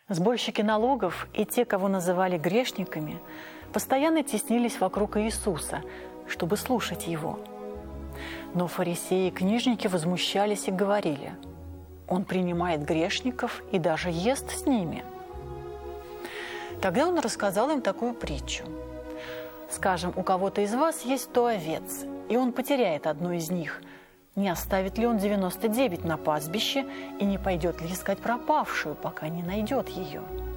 Сборщики налогов и те, кого называли грешниками, постоянно теснились вокруг Иисуса, чтобы слушать Его. Но фарисеи и книжники возмущались и говорили: «Он принимает грешников и даже ест с ними». Тогда Он рассказал им такую притчу. «Скажем, у кого-то из вас есть 100 овец, и он потеряет одну из них. Не оставит ли он 99 на пастбище и не пойдет ли искать пропавшую, пока не найдет ее?